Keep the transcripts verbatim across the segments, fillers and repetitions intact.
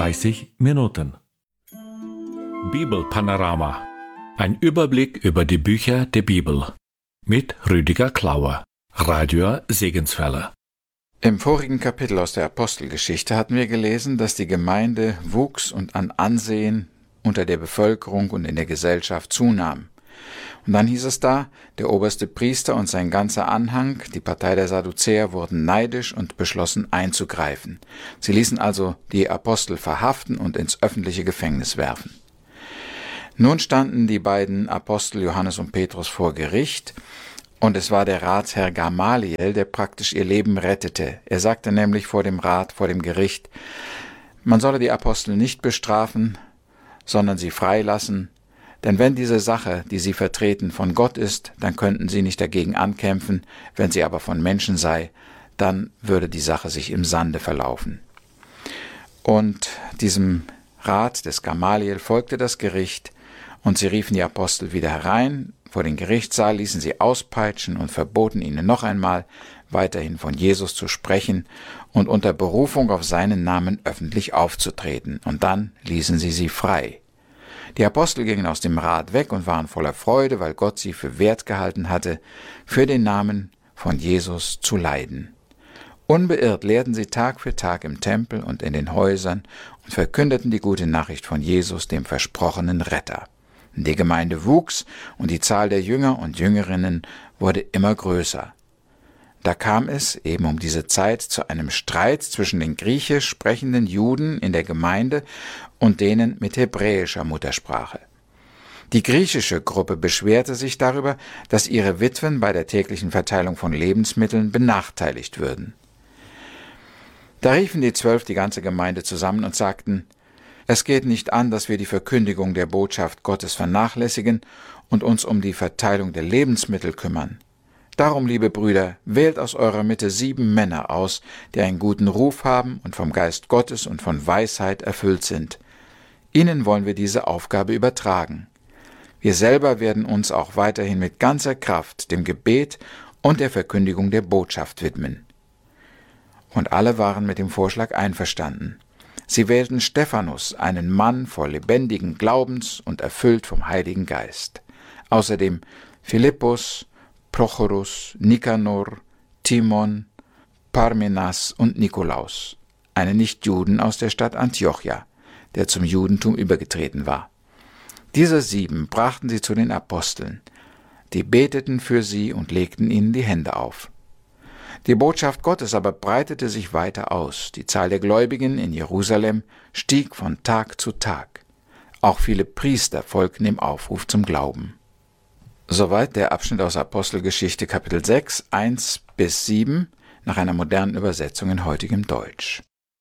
dreißig Minuten. Bibelpanorama. Ein Überblick über die Bücher der Bibel. Mit Rüdiger Klauer, Radio Segenswelle. Im vorigen Kapitel aus der Apostelgeschichte hatten wir gelesen, dass die Gemeinde wuchs und an Ansehen unter der Bevölkerung und in der Gesellschaft zunahm. Und dann hieß es da, der oberste Priester und sein ganzer Anhang, die Partei der Sadduzäer, wurden neidisch und beschlossen einzugreifen. Sie ließen also die Apostel verhaften und ins öffentliche Gefängnis werfen. Nun standen die beiden Apostel Johannes und Petrus vor Gericht, und es war der Ratsherr Gamaliel, der praktisch ihr Leben rettete. Er sagte nämlich vor dem Rat, vor dem Gericht, man solle die Apostel nicht bestrafen, sondern sie freilassen. Denn wenn diese Sache, die sie vertreten, von Gott ist, dann könnten sie nicht dagegen ankämpfen, wenn sie aber von Menschen sei, dann würde die Sache sich im Sande verlaufen. Und diesem Rat des Gamaliel folgte das Gericht, und sie riefen die Apostel wieder herein, vor den Gerichtssaal, ließen sie auspeitschen und verboten ihnen noch einmal, weiterhin von Jesus zu sprechen und unter Berufung auf seinen Namen öffentlich aufzutreten, und dann ließen sie sie frei. Die Apostel gingen aus dem Rat weg und waren voller Freude, weil Gott sie für wert gehalten hatte, für den Namen von Jesus zu leiden. Unbeirrt lehrten sie Tag für Tag im Tempel und in den Häusern und verkündeten die gute Nachricht von Jesus, dem versprochenen Retter. Die Gemeinde wuchs und die Zahl der Jünger und Jüngerinnen wurde immer größer. Da kam es eben um diese Zeit zu einem Streit zwischen den griechisch sprechenden Juden in der Gemeinde und denen mit hebräischer Muttersprache. Die griechische Gruppe beschwerte sich darüber, dass ihre Witwen bei der täglichen Verteilung von Lebensmitteln benachteiligt würden. Da riefen die Zwölf die ganze Gemeinde zusammen und sagten, es geht nicht an, dass wir die Verkündigung der Botschaft Gottes vernachlässigen und uns um die Verteilung der Lebensmittel kümmern. Darum, liebe Brüder, wählt aus eurer Mitte sieben Männer aus, die einen guten Ruf haben und vom Geist Gottes und von Weisheit erfüllt sind. Ihnen wollen wir diese Aufgabe übertragen. Wir selber werden uns auch weiterhin mit ganzer Kraft dem Gebet und der Verkündigung der Botschaft widmen. Und alle waren mit dem Vorschlag einverstanden. Sie wählten Stephanus, einen Mann voll lebendigen Glaubens und erfüllt vom Heiligen Geist. Außerdem Philippus, Prochorus, Nikanor, Timon, Parmenas und Nikolaus, einen Nichtjuden aus der Stadt Antiochia, der zum Judentum übergetreten war. Diese sieben brachten sie zu den Aposteln. Die beteten für sie und legten ihnen die Hände auf. Die Botschaft Gottes aber breitete sich weiter aus. Die Zahl der Gläubigen in Jerusalem stieg von Tag zu Tag. Auch viele Priester folgten dem Aufruf zum Glauben. Soweit der Abschnitt aus Apostelgeschichte Kapitel sechs, eins bis sieben, nach einer modernen Übersetzung in heutigem Deutsch.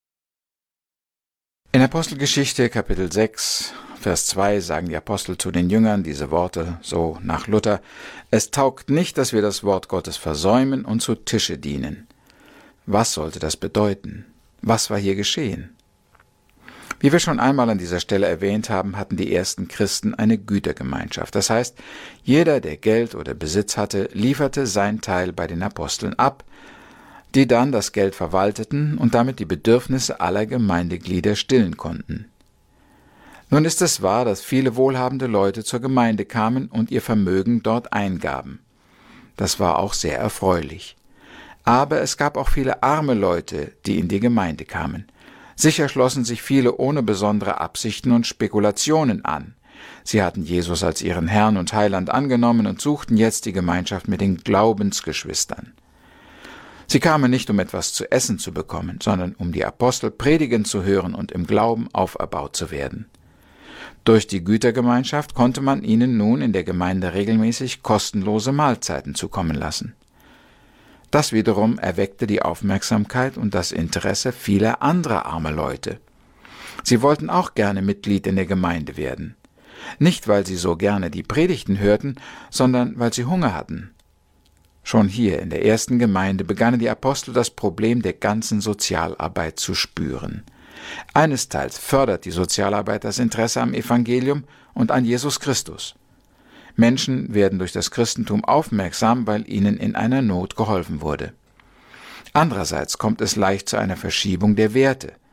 In Apostelgeschichte Kapitel sechs, Vers zwei sagen die Apostel zu den Jüngern diese Worte, so nach Luther: Es taugt nicht, dass wir das Wort Gottes versäumen und zu Tische dienen. Was sollte das bedeuten? Was war hier geschehen? Wie wir schon einmal an dieser Stelle erwähnt haben, hatten die ersten Christen eine Gütergemeinschaft. Das heißt, jeder, der Geld oder Besitz hatte, lieferte sein Teil bei den Aposteln ab, die dann das Geld verwalteten und damit die Bedürfnisse aller Gemeindeglieder stillen konnten. Nun ist es wahr, dass viele wohlhabende Leute zur Gemeinde kamen und ihr Vermögen dort eingaben. Das war auch sehr erfreulich. Aber es gab auch viele arme Leute, die in die Gemeinde kamen. Sicher schlossen sich viele ohne besondere Absichten und Spekulationen an. Sie hatten Jesus als ihren Herrn und Heiland angenommen und suchten jetzt die Gemeinschaft mit den Glaubensgeschwistern. Sie kamen nicht, um etwas zu essen zu bekommen, sondern um die Apostel predigen zu hören und im Glauben auferbaut zu werden. Durch die Gütergemeinschaft konnte man ihnen nun in der Gemeinde regelmäßig kostenlose Mahlzeiten zukommen lassen. Das wiederum erweckte die Aufmerksamkeit und das Interesse vieler anderer armer Leute. Sie wollten auch gerne Mitglied in der Gemeinde werden. Nicht, weil sie so gerne die Predigten hörten, sondern weil sie Hunger hatten. Schon hier in der ersten Gemeinde begannen die Apostel das Problem der ganzen Sozialarbeit zu spüren. Einesteils fördert die Sozialarbeit das Interesse am Evangelium und an Jesus Christus. Menschen werden durch das Christentum aufmerksam, weil ihnen in einer Not geholfen wurde. Andererseits kommt es leicht zu einer Verschiebung der Werte.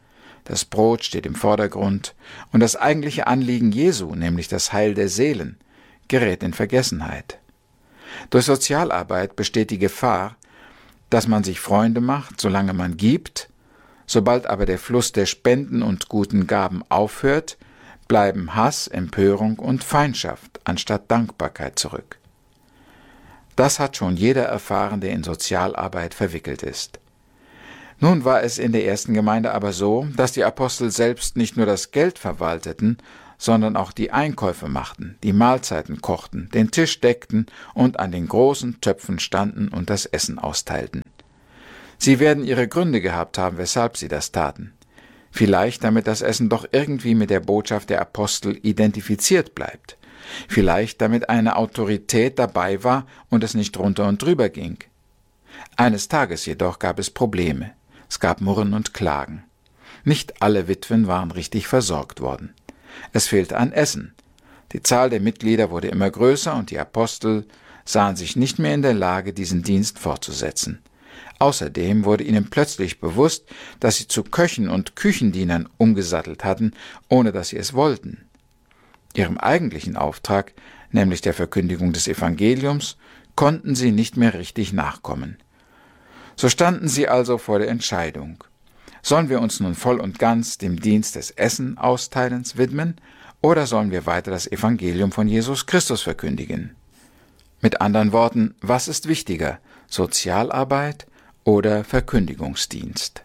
das Brot steht im Vordergrund und das eigentliche Anliegen Jesu, nämlich das Heil der Seelen, gerät in Vergessenheit. Durch Sozialarbeit besteht die Gefahr, dass man sich Freunde macht, solange man gibt. Sobald aber der Fluss der Spenden und guten Gaben aufhört, bleiben Hass, Empörung und Feindschaft anstatt Dankbarkeit zurück. Das hat schon jeder erfahren, der in Sozialarbeit verwickelt ist. Nun war es in der ersten Gemeinde aber so, dass die Apostel selbst nicht nur das Geld verwalteten, sondern auch die Einkäufe machten, die Mahlzeiten kochten, den Tisch deckten und an den großen Töpfen standen und das Essen austeilten. Sie werden ihre Gründe gehabt haben, weshalb sie das taten. Vielleicht, damit das Essen doch irgendwie mit der Botschaft der Apostel identifiziert bleibt. Vielleicht, damit eine Autorität dabei war und es nicht drunter und drüber ging. Eines Tages jedoch gab es Probleme. Es gab Murren und Klagen. Nicht alle Witwen waren richtig versorgt worden. Es fehlte an Essen. Die Zahl der Mitglieder wurde immer größer und die Apostel sahen sich nicht mehr in der Lage, diesen Dienst fortzusetzen. Außerdem wurde ihnen plötzlich bewusst, dass sie zu Köchen und Küchendienern umgesattelt hatten, ohne dass sie es wollten. Ihrem eigentlichen Auftrag, nämlich der Verkündigung des Evangeliums, konnten sie nicht mehr richtig nachkommen. So standen sie also vor der Entscheidung: Sollen wir uns nun voll und ganz dem Dienst des Essen-Austeilens widmen, oder sollen wir weiter das Evangelium von Jesus Christus verkündigen? Mit anderen Worten, was ist wichtiger, Sozialarbeit oder Verkündigungsdienst?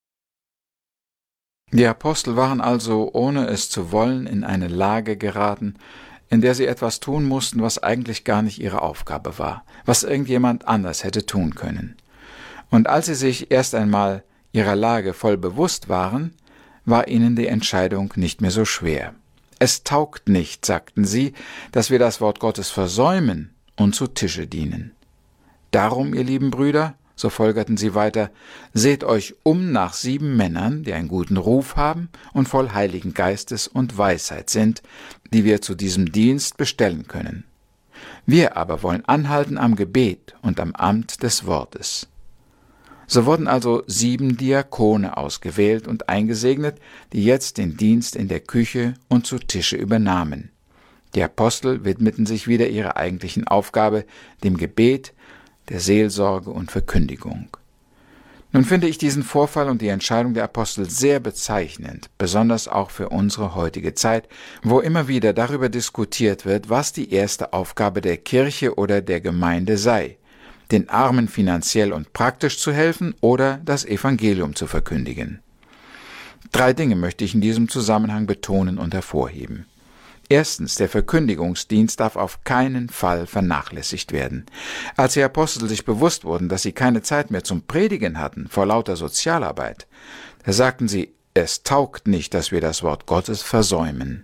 Die Apostel waren also, ohne es zu wollen, in eine Lage geraten, in der sie etwas tun mussten, was eigentlich gar nicht ihre Aufgabe war, was irgendjemand anders hätte tun können. Und als sie sich erst einmal ihrer Lage voll bewusst waren, war ihnen die Entscheidung nicht mehr so schwer. Es taugt nicht, sagten sie, dass wir das Wort Gottes versäumen und zu Tische dienen. Darum, ihr lieben Brüder, so folgerten sie weiter, seht euch um nach sieben Männern, die einen guten Ruf haben und voll Heiligen Geistes und Weisheit sind, die wir zu diesem Dienst bestellen können. Wir aber wollen anhalten am Gebet und am Amt des Wortes. So wurden also sieben Diakone ausgewählt und eingesegnet, die jetzt den Dienst in der Küche und zu Tische übernahmen. Die Apostel widmeten sich wieder ihrer eigentlichen Aufgabe, dem Gebet, der Seelsorge und Verkündigung. Nun finde ich diesen Vorfall und die Entscheidung der Apostel sehr bezeichnend, besonders auch für unsere heutige Zeit, wo immer wieder darüber diskutiert wird, was die erste Aufgabe der Kirche oder der Gemeinde sei, den Armen finanziell und praktisch zu helfen oder das Evangelium zu verkündigen. Drei Dinge möchte ich in diesem Zusammenhang betonen und hervorheben. Erstens, der Verkündigungsdienst darf auf keinen Fall vernachlässigt werden. Als die Apostel sich bewusst wurden, dass sie keine Zeit mehr zum Predigen hatten vor lauter Sozialarbeit, da sagten sie, es taugt nicht, dass wir das Wort Gottes versäumen.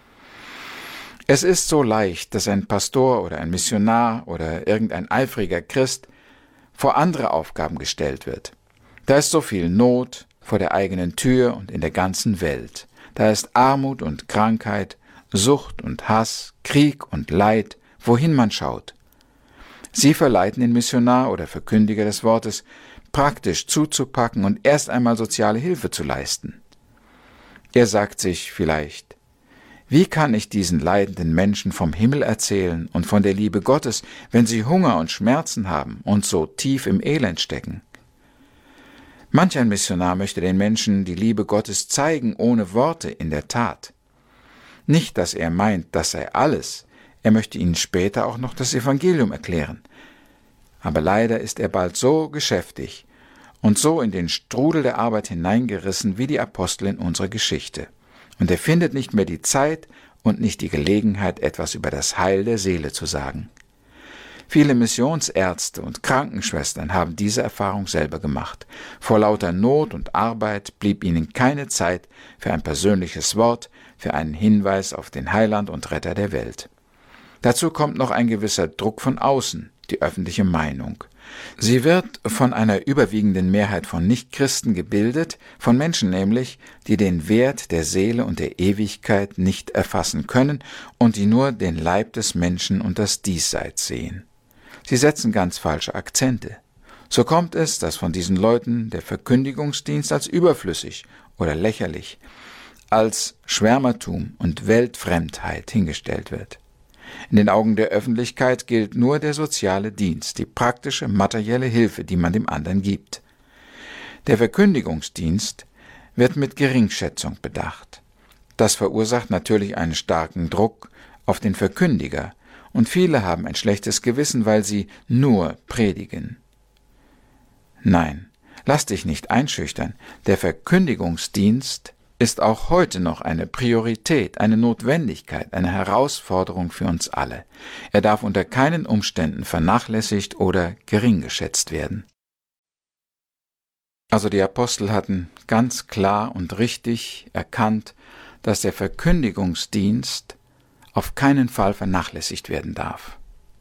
Es ist so leicht, dass ein Pastor oder ein Missionar oder irgendein eifriger Christ vor andere Aufgaben gestellt wird. Da ist so viel Not vor der eigenen Tür und in der ganzen Welt. Da ist Armut und Krankheit, Sucht und Hass, Krieg und Leid, wohin man schaut. Sie verleiten den Missionar oder Verkündiger des Wortes, praktisch zuzupacken und erst einmal soziale Hilfe zu leisten. Er sagt sich vielleicht, wie kann ich diesen leidenden Menschen vom Himmel erzählen und von der Liebe Gottes, wenn sie Hunger und Schmerzen haben und so tief im Elend stecken? Manch ein Missionar möchte den Menschen die Liebe Gottes zeigen, ohne Worte, in der Tat. Nicht, dass er meint, das sei alles, er möchte ihnen später auch noch das Evangelium erklären. Aber leider ist er bald so geschäftig und so in den Strudel der Arbeit hineingerissen wie die Apostel in unserer Geschichte. Und er findet nicht mehr die Zeit und nicht die Gelegenheit, etwas über das Heil der Seele zu sagen. Viele Missionsärzte und Krankenschwestern haben diese Erfahrung selber gemacht. Vor lauter Not und Arbeit blieb ihnen keine Zeit für ein persönliches Wort, für einen Hinweis auf den Heiland und Retter der Welt. Dazu kommt noch ein gewisser Druck von außen, die öffentliche Meinung. Sie wird von einer überwiegenden Mehrheit von Nichtchristen gebildet, von Menschen nämlich, die den Wert der Seele und der Ewigkeit nicht erfassen können und die nur den Leib des Menschen und das Diesseits sehen. Sie setzen ganz falsche Akzente. So kommt es, dass von diesen Leuten der Verkündigungsdienst als überflüssig oder lächerlich, als Schwärmertum und Weltfremdheit hingestellt wird. In den Augen der Öffentlichkeit gilt nur der soziale Dienst, die praktische, materielle Hilfe, die man dem anderen gibt. Der Verkündigungsdienst wird mit Geringschätzung bedacht. Das verursacht natürlich einen starken Druck auf den Verkündiger, und viele haben ein schlechtes Gewissen, weil sie nur predigen. Nein, lass dich nicht einschüchtern. Der Verkündigungsdienst ist auch heute noch eine Priorität, eine Notwendigkeit, eine Herausforderung für uns alle. Er darf unter keinen Umständen vernachlässigt oder gering geschätzt werden. Also die Apostel hatten ganz klar und richtig erkannt, dass der Verkündigungsdienst auf keinen Fall vernachlässigt werden darf.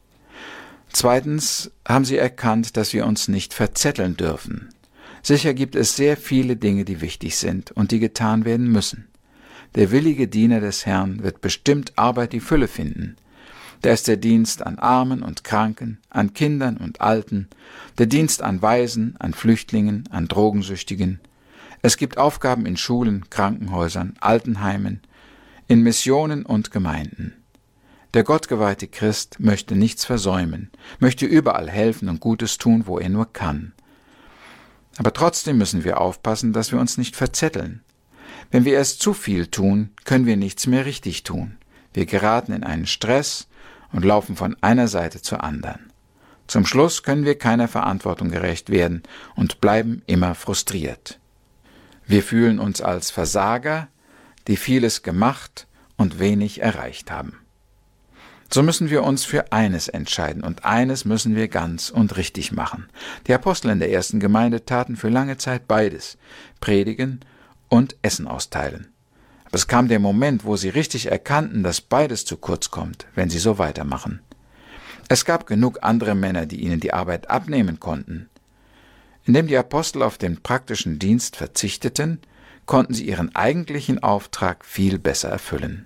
Zweitens haben sie erkannt, dass wir uns nicht verzetteln dürfen. Sicher gibt es sehr viele Dinge, die wichtig sind und die getan werden müssen. Der willige Diener des Herrn wird bestimmt Arbeit die Fülle finden. Da ist der Dienst an Armen und Kranken, an Kindern und Alten, der Dienst an Waisen, an Flüchtlingen, an Drogensüchtigen. Es gibt Aufgaben in Schulen, Krankenhäusern, Altenheimen, in Missionen und Gemeinden. Der gottgeweihte Christ möchte nichts versäumen, möchte überall helfen und Gutes tun, wo er nur kann. Aber trotzdem müssen wir aufpassen, dass wir uns nicht verzetteln. Wenn wir erst zu viel tun, können wir nichts mehr richtig tun. Wir geraten in einen Stress und laufen von einer Seite zur anderen. Zum Schluss können wir keiner Verantwortung gerecht werden und bleiben immer frustriert. Wir fühlen uns als Versager, die vieles gemacht und wenig erreicht haben. So müssen wir uns für eines entscheiden, und eines müssen wir ganz und richtig machen. Die Apostel in der ersten Gemeinde taten für lange Zeit beides, predigen und Essen austeilen. Aber es kam der Moment, wo sie richtig erkannten, dass beides zu kurz kommt, wenn sie so weitermachen. Es gab genug andere Männer, die ihnen die Arbeit abnehmen konnten. Indem die Apostel auf den praktischen Dienst verzichteten, konnten sie ihren eigentlichen Auftrag viel besser erfüllen.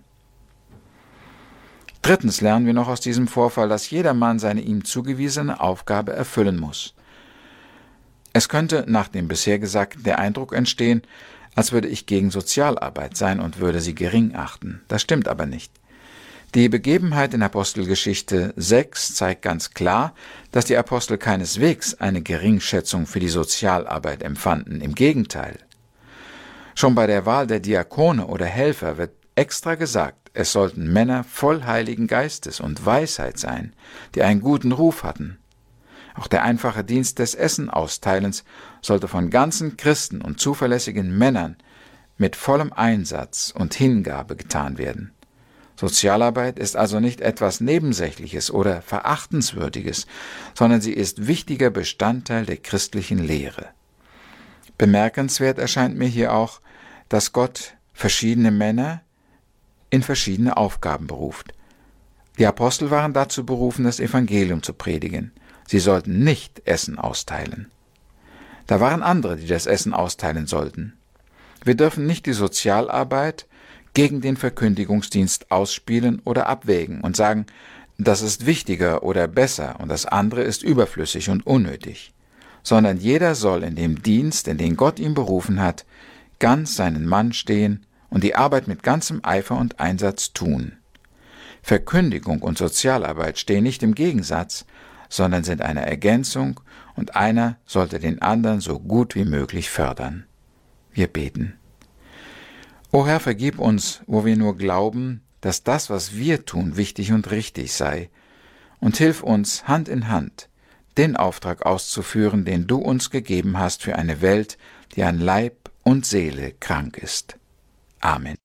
Drittens lernen wir noch aus diesem Vorfall, dass jeder Mann seine ihm zugewiesene Aufgabe erfüllen muss. Es könnte nach dem bisher Gesagten der Eindruck entstehen, als würde ich gegen Sozialarbeit sein und würde sie gering achten. Das stimmt aber nicht. Die Begebenheit in Apostelgeschichte sechs zeigt ganz klar, dass die Apostel keineswegs eine Geringschätzung für die Sozialarbeit empfanden. Im Gegenteil. Schon bei der Wahl der Diakone oder Helfer wird extra gesagt, es sollten Männer voll Heiligen Geistes und Weisheit sein, die einen guten Ruf hatten. Auch der einfache Dienst des Essenausteilens sollte von ganzen Christen und zuverlässigen Männern mit vollem Einsatz und Hingabe getan werden. Sozialarbeit ist also nicht etwas Nebensächliches oder Verachtenswürdiges, sondern sie ist wichtiger Bestandteil der christlichen Lehre. Bemerkenswert erscheint mir hier auch, dass Gott verschiedene Männer in verschiedene Aufgaben beruft. Die Apostel waren dazu berufen, das Evangelium zu predigen. Sie sollten nicht Essen austeilen. Da waren andere, die das Essen austeilen sollten. Wir dürfen nicht die Sozialarbeit gegen den Verkündigungsdienst ausspielen oder abwägen und sagen, das ist wichtiger oder besser und das andere ist überflüssig und unnötig, sondern jeder soll in dem Dienst, in den Gott ihn berufen hat, ganz seinen Mann stehen und die Arbeit mit ganzem Eifer und Einsatz tun. Verkündigung und Sozialarbeit stehen nicht im Gegensatz, sondern sind eine Ergänzung und einer sollte den anderen so gut wie möglich fördern. Wir beten. O Herr, vergib uns, wo wir nur glauben, dass das, was wir tun, wichtig und richtig sei, und hilf uns, Hand in Hand, den Auftrag auszuführen, den du uns gegeben hast für eine Welt, die an Leib und Seele krank ist. Amen.